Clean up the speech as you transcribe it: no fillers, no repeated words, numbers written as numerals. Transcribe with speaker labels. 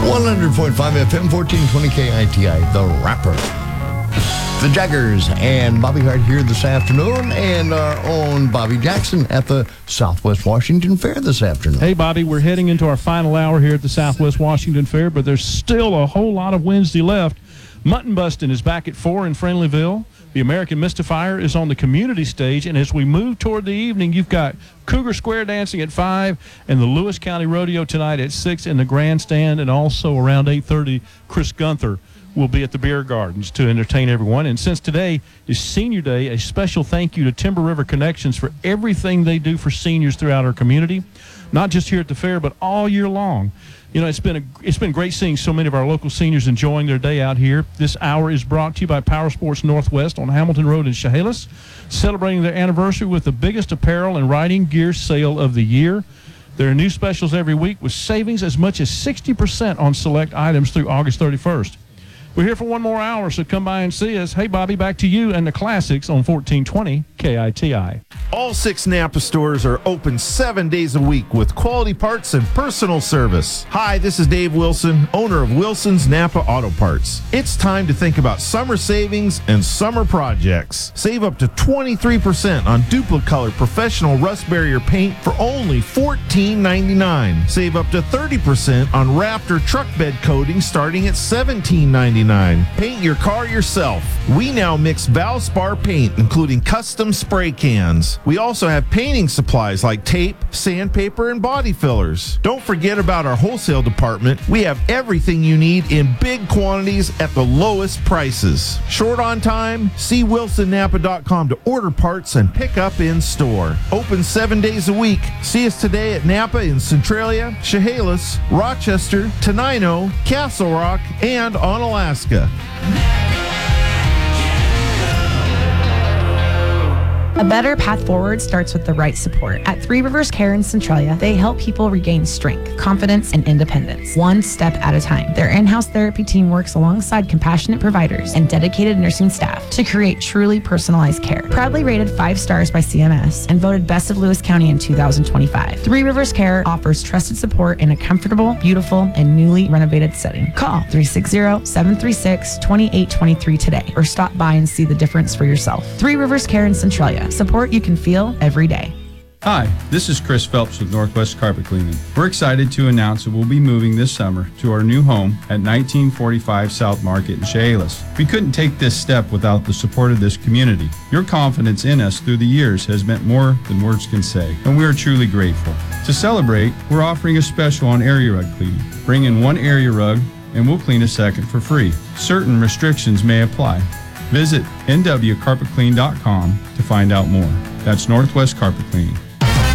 Speaker 1: 100.5 FM, 1420 KITI, The Rapper. The Jaggers and Bobby Hart here this afternoon, and our own Bobby Jackson at the Southwest Washington Fair this afternoon.
Speaker 2: Hey, Bobby, we're heading into our final hour here at the Southwest Washington Fair, but there's still a whole lot of Wednesday left. Mutton Bustin' is back at 4 in Friendlyville. The American Mystifier is on the community stage, and as we move toward the evening, you've got Cougar Square Dancing at 5 and the Lewis County Rodeo tonight at 6 in the grandstand, and also around 8:30, Chris Gunther will be at the Beer Gardens to entertain everyone. And since today is Senior Day, a special thank you to Timber River Connections for everything they do for seniors throughout our community, not just here at the fair, but all year long. You know, it's been great seeing so many of our local seniors enjoying their day out here. This hour is brought to you by Power Sports Northwest on Hamilton Road in Chehalis, celebrating their anniversary with the biggest apparel and riding gear sale of the year. There are new specials every week with savings as much as 60% on select items through August 31st. We're here for one more hour, so come by and see us. Hey, Bobby, back to you and the classics on 1420 KITI.
Speaker 3: All 6 Napa stores are open 7 days a week with quality parts and personal service. Hi, this is Dave Wilson, owner of Wilson's Napa Auto Parts. It's time to think about summer savings and summer projects. Save up to 23% on Duplicolor professional rust barrier paint for only $14.99. Save up to 30% on Raptor truck bed coating starting at $17.99. Paint your car yourself. We now mix Valspar paint, including custom spray cans. We also have painting supplies like tape, sandpaper, and body fillers. Don't forget about our wholesale department. We have everything you need in big quantities at the lowest prices. Short on time? See WilsonNapa.com to order parts and pick up in store. Open 7 days a week. See us today at Napa in Centralia, Chehalis, Rochester, Tenino, Castle Rock, and on Alaska.
Speaker 4: A better path forward starts with the right support. At Three Rivers Care in Centralia, they help people regain strength, confidence, and independence, one step at a time. Their in-house therapy team works alongside compassionate providers and dedicated nursing staff to create truly personalized care. Proudly rated 5 stars by CMS and voted Best of Lewis County in 2025. Three Rivers Care offers trusted support in a comfortable, beautiful, and newly renovated setting. Call 360-736-2823 today or stop by and see the difference for yourself. Three Rivers Care in Centralia. Support you can feel every day.
Speaker 5: Hi, this is Chris Phelps with Northwest Carpet Cleaning. We're excited to announce that we'll be moving this summer to our new home at 1945 South Market in Chehalis. We couldn't take this step without the support of this community. Your confidence in us through the years has meant more than words can say, and we are truly grateful. To celebrate, we're offering a special on area rug cleaning. Bring in 1 area rug and we'll clean a second for free. Certain restrictions may apply. Visit nwcarpetclean.com to find out more. That's Northwest Carpet Cleaning.